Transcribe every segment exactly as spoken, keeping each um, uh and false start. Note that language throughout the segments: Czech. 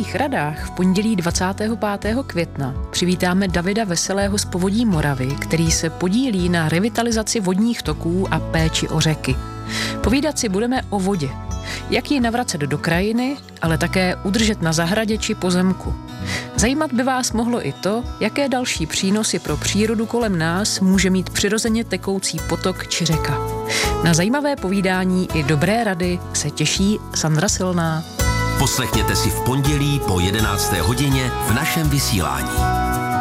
Českých radách v pondělí dvacátého pátého května přivítáme Davida Veselého z Povodí Moravy, který se podílí na revitalizaci vodních toků a péči o řeky. Povídat si budeme o vodě. Jak ji navracet do krajiny, ale také udržet na zahradě či pozemku. Zajímat by vás mohlo i to, jaké další přínosy pro přírodu kolem nás může mít přirozeně tekoucí potok či řeka. Na zajímavé povídání i dobré rady se těší Sandra Silná. Poslechněte si v pondělí po jedenácté hodině v našem vysílání.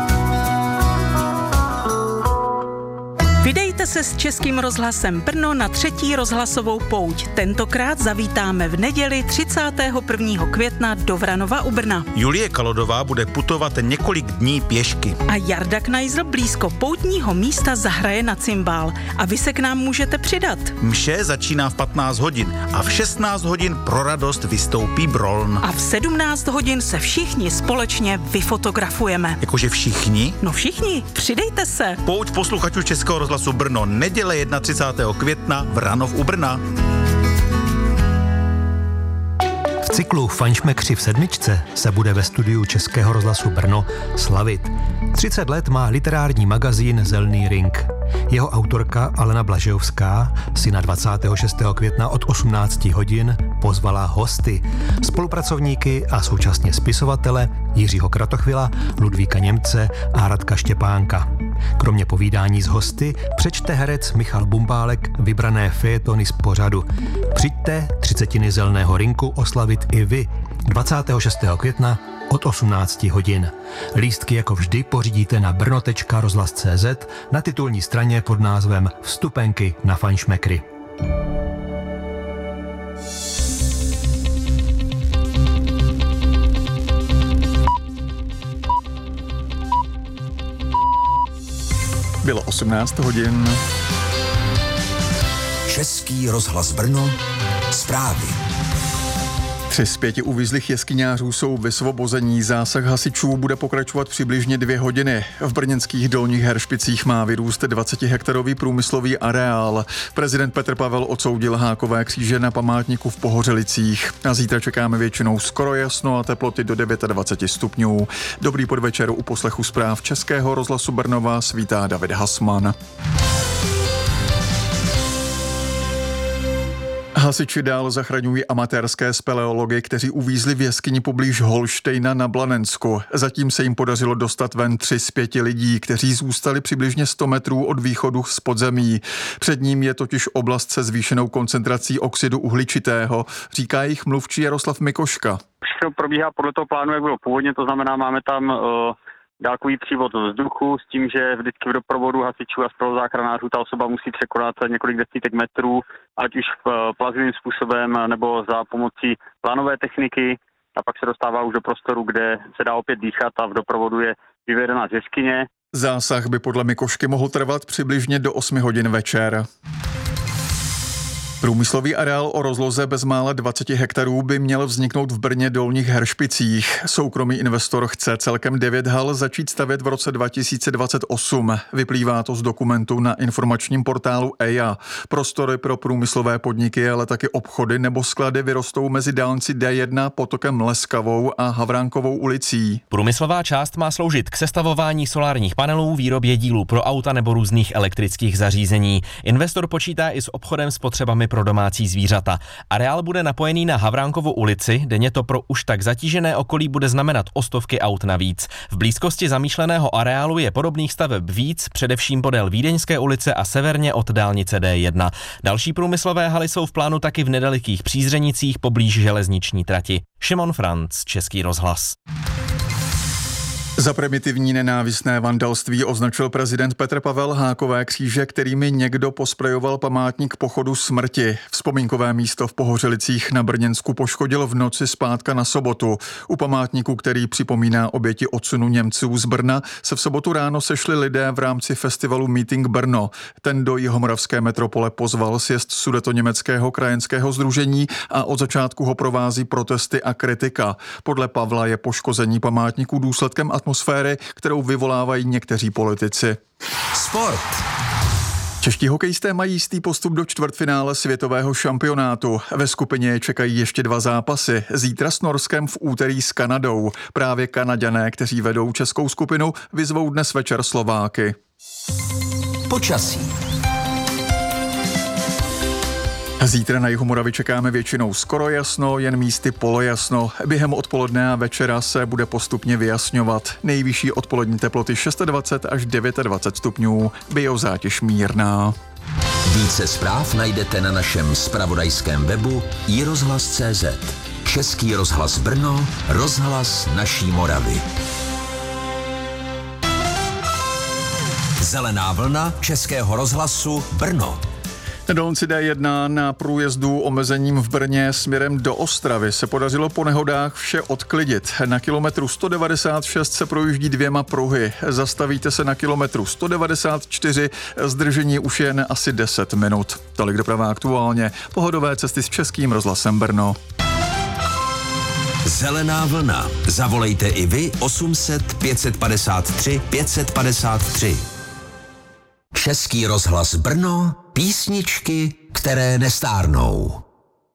Vydejte se s Českým rozhlasem Brno na třetí rozhlasovou pouť. Tentokrát zavítáme v neděli třicátého prvního května do Vranova u Brna. Julie Kalodová bude putovat několik dní pěšky. A Jarda Knajzl blízko poutního místa zahraje na cymbál. A vy se k nám můžete přidat. Mše začíná v patnáct hodin a v šestnáct hodin pro radost vystoupí Broln. A v sedmnáct hodin se všichni společně vyfotografujeme. Jakože všichni? No všichni, přidejte se. Pouť posluchačů Českého rozhlasu Brno, neděle třicátého prvního května, Vranov u Brna. V cyklu Fajnšmekři v sedmičce se bude ve studiu Českého rozhlasu Brno slavit. třicet let má literární magazín Zelný ring. Jeho autorka Alena Blažejovská si na dvacátého šestého května od osmnácti hodin pozvala hosty, spolupracovníky a současně spisovatele Jiřího Kratochvila, Ludvíka Němce a Radka Štěpánka. Kromě povídání s hosty přečte herec Michal Bumbálek vybrané fejetony z pořadu. Přijďte třicetiny Zelného rinku oslavit i vy dvacátého šestého května od osmnácti hodin. Lístky jako vždy pořídíte na brno tečka rozhlas tečka cé zet na titulní straně pod názvem Vstupenky na Fajnšmekry. Bylo osmnáct hodin. Český rozhlas Brno, zprávy. Tři z pěti uvízlých jeskyňářů jsou vysvobození. Zásah hasičů bude pokračovat přibližně dvě hodiny. V brněnských Dolních Heršpicích má vyrůst dvacetihektarový průmyslový areál. Prezident Petr Pavel odsoudil hákové kříže na památníku v Pohořelicích. A zítra čekáme většinou skoro jasno a teploty do dvacet devět stupňů. Dobrý podvečer u poslechu zpráv Českého rozhlasu Brno vás vítá David Hasman. Hasiči dál zachraňují amatérské speleology, kteří uvízli v jeskyni poblíž Holštejna na Blanensku. Zatím se jim podařilo dostat ven tři z pěti lidí, kteří zůstali přibližně sto metrů od východu z podzemí. Před ním je totiž oblast se zvýšenou koncentrací oxidu uhličitého, říká jejich mluvčí Jaroslav Mikoška. Všechno probíhá podle toho plánu, jak bylo původně, to znamená, máme tam uh... dálkový přívod vzduchu s tím, že vždycky v doprovodu hasičů a spoluzáchranářů ta osoba musí překonat několik desítek metrů, ať už plazivým způsobem nebo za pomocí plánové techniky, a pak se dostává už do prostoru, kde se dá opět dýchat a v doprovodu je vyvedená z jeskyně. Zásah by podle Mikošky mohl trvat přibližně do osmi hodin večer. Průmyslový areál o rozloze bezmála dvacet hektarů by měl vzniknout v Brně Dolních Heršpicích. Soukromý investor chce celkem devět hal začít stavět v roce dva tisíce dvacet osm. Vyplývá to z dokumentu na informačním portálu E I A. Prostory pro průmyslové podniky, ale taky obchody nebo sklady vyrostou mezi dálnici D jedna, potokem Leskavou a Havránkovou ulicí. Průmyslová část má sloužit k sestavování solárních panelů, výrobě dílů pro auta nebo různých elektrických zařízení. Investor počítá i s obchodem s potřebami pro domácí zvířata. Areál bude napojený na Havránkovu ulici, denně to pro už tak zatížené okolí bude znamenat o stovky aut navíc. V blízkosti zamýšleného areálu je podobných staveb víc, především podél Vídeňské ulice a severně od dálnice D jedna. Další průmyslové haly jsou v plánu taky v nedalekých Přízřenicích poblíž železniční trati. Šimon Franc, Český rozhlas. Za primitivní nenávistné vandalství označil prezident Petr Pavel hákové kříže, kterými někdo posprejoval památník pochodu smrti. Vzpomínkové místo v Pohořelicích na Brněnsku poškodil v noci z pátka na sobotu. U památníku, který připomíná oběti odsunu Němců z Brna, se v sobotu ráno sešli lidé v rámci festivalu Meeting Brno. Ten do jihomoravské metropole pozval sjezd Sudetoněmeckého krajanského sdružení a od začátku ho provází protesty a kritika. Podle Pavla je poškození památníku důsledkem atmosféry, kterou vyvolávají někteří politici. Sport. Čeští hokejisté mají jistý postup do čtvrtfinále světového šampionátu. Ve skupině čekají ještě dva zápasy. Zítra s Norskem, v úterý s Kanadou. Právě Kanaďané, kteří vedou českou skupinu, vyzvou dnes večer Slováky. Počasí. Zítra na jihu Moravy čekáme většinou skoro jasno, jen místy polojasno. Během odpoledne a večera se bude postupně vyjasňovat. Nejvyšší odpolední teploty dvacet šest až dvacet devět stupňů, biozátěž mírná. Více zpráv najdete na našem zpravodajském webu i rozhlas tečka cé zet. Český rozhlas Brno, rozhlas naší Moravy. Zelená vlna Českého rozhlasu Brno. Na dálnici D jedna na průjezdu omezením v Brně směrem do Ostravy se podařilo po nehodách vše odklidit. Na kilometru sto devadesát šest se projíždí dvěma pruhy. Zastavíte se na kilometru sto devadesát čtyři, zdržení už jen asi deset minut. Tolik doprava aktuálně. Pohodové cesty s Českým rozhlasem Brno. Zelená vlna. Zavolejte i vy osm set pět padesát tři pět padesát tři. Český rozhlas Brno, písničky, které nestárnou.